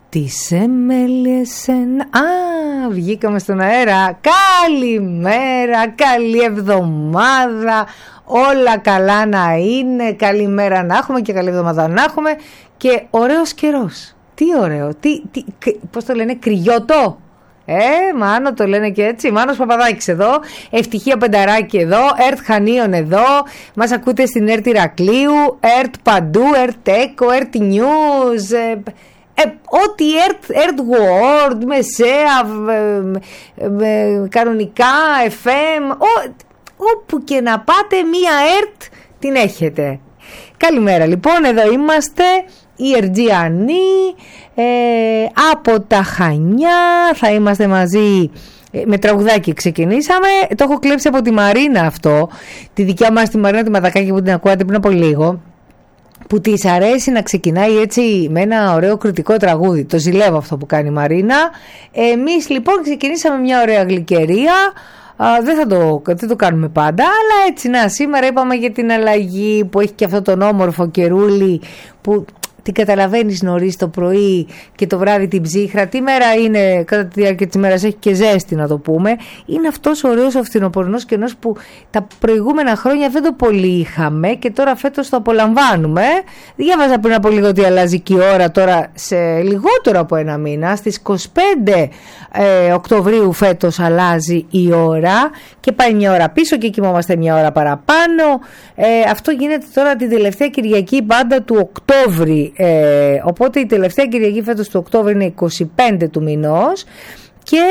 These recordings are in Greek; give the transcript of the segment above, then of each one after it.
Τις έμελες βγήκαμε στον αέρα. Καλημέρα, καλή εβδομάδα. Όλα καλά να είναι. Καλημέρα να έχουμε και καλή εβδομάδα να έχουμε. Και ωραίος καιρός. Τι ωραίο. Πώς το λένε, κρυγιότο. Μάνο το λένε και έτσι. Μάνος Παπαδάκης εδώ. Ευτυχία Πενταράκη εδώ. ΕΡΤ Χανίων εδώ. Μας ακούτε στην ΕΡΤ Ηρακλείου. ΕΡΤ παντού. ΕΡΤ Έκο. ΕΡΤ News. Ό,τι ΕΡΤ World, Μεσαία, κανονικά, FM, όπου και να πάτε μία ΕΡΤ την έχετε. Καλημέρα λοιπόν, εδώ είμαστε, η Ερτζιανή, από τα Χανιά, θα είμαστε μαζί. Με τραγουδάκι ξεκινήσαμε. Το έχω κλέψει από τη Μαρίνα αυτό. Τη δικιά μας τη Μαρίνα τη Μαδακάκη που την ακούατε πριν από λίγο, που της αρέσει να ξεκινάει έτσι με ένα ωραίο κριτικό τραγούδι. Το ζηλεύω αυτό που κάνει η Μαρίνα. Εμείς λοιπόν ξεκινήσαμε μια ωραία γλυκερία. Δεν το κάνουμε πάντα, αλλά έτσι σήμερα είπαμε για την αλλαγή που έχει και αυτό τον όμορφο καιρούλι που την καταλαβαίνεις νωρίς το πρωί και το βράδυ την ψύχρα. Τι μέρα είναι, κατά τη διάρκεια της ημέρας έχει και ζέστη να το πούμε. Είναι αυτός ο ωραίος ο φθινοπορεινός καιρός που τα προηγούμενα χρόνια δεν το πολύ είχαμε και τώρα φέτος το απολαμβάνουμε. Διάβαζα πριν από λίγο ότι αλλάζει και η ώρα τώρα σε λιγότερο από ένα μήνα. Στις 25 Οκτωβρίου φέτος αλλάζει η ώρα και πάει μια ώρα πίσω και κοιμόμαστε μια ώρα παραπάνω. Αυτό γίνεται τώρα την τελευταία Κυριακή πάντα του Οκτώβρη. Οπότε η τελευταία Κυριακή φέτος του Οκτώβρη είναι 25 του μηνός και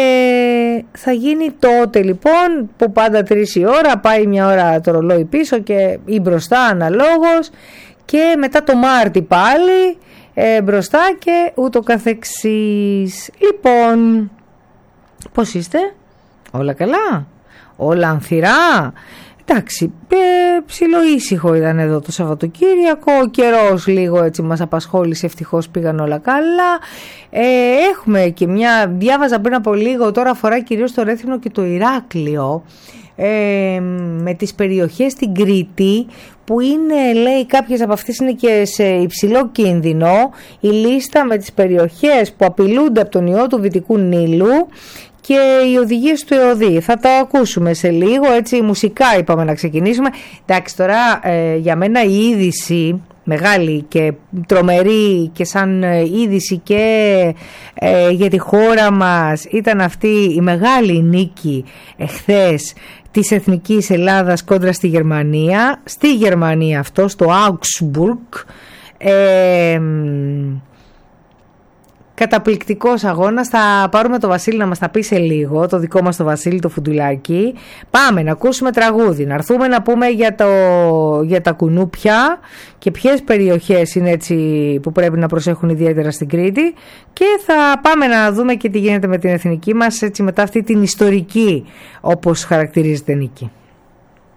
θα γίνει τότε λοιπόν που πάντα 3 η ώρα πάει μια ώρα το ρολόι πίσω και ή μπροστά αναλόγως και μετά το Μάρτι πάλι μπροστά και ούτω καθεξής. Λοιπόν, πώς είστε? Όλα καλά? Όλα ανθυρά? Εντάξει, ψιλοήσυχο ήταν εδώ το Σαββατοκύριακο, ο καιρός λίγο έτσι μας απασχόλησε, ευτυχώς πήγαν όλα καλά. Έχουμε και διάβαζα πριν από λίγο, τώρα αφορά κυρίως το Ρέθυμνο και το Ηράκλειο, με τις περιοχές στην Κρήτη που είναι, λέει, κάποιες από αυτές είναι και σε υψηλό κίνδυνο, η λίστα με τις περιοχές που απειλούνται από τον ιό του Βυτικού Νείλου και οι οδηγίες του ΕΟΔΗ. Θα το ακούσουμε σε λίγο, έτσι μουσικά είπαμε να ξεκινήσουμε. Εντάξει, τώρα για μένα η είδηση μεγάλη και τρομερή και σαν είδηση και για τη χώρα μας ήταν αυτή η μεγάλη νίκη εχθές της Εθνικής Ελλάδας κόντρα στη Γερμανία. Στη Γερμανία αυτό, στο Augsburg. Καταπληκτικός αγώνας. Θα πάρουμε το Βασίλη να μας τα πει σε λίγο, το δικό μας το Βασίλη το Φουντουλάκι. Πάμε να ακούσουμε τραγούδι, να έρθουμε να πούμε για τα κουνούπια και ποιες περιοχές είναι έτσι που πρέπει να προσέχουν ιδιαίτερα στην Κρήτη και θα πάμε να δούμε και τι γίνεται με την εθνική μας έτσι μετά αυτή την ιστορική όπως χαρακτηρίζεται νίκη.